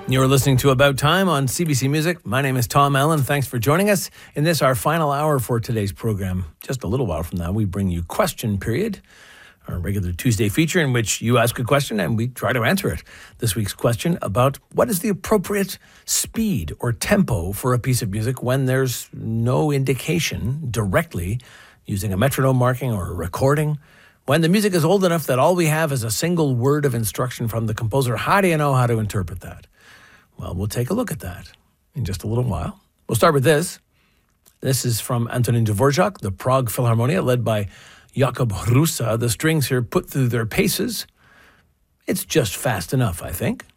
You're listening to About Time on CBC Music. My name is Tom Allen. Thanks for joining us in this, our final hour for today's program. Just a little while from now, we bring you Question Period, our regular Tuesday feature in which you ask a question and we try to answer it. This week's question about what is the appropriate speed or tempo for a piece of music when there's no indication directly using a metronome marking or a recording. When the music is old enough that all we have is a single word of instruction from the composer, how do you know how to interpret that? Well, we'll take a look at that in just a little while. We'll start with this. This is from Antonin Dvorak, the Prague Philharmonia, led by Jakub Hrusa. The strings here put through their paces. It's just fast enough, I think.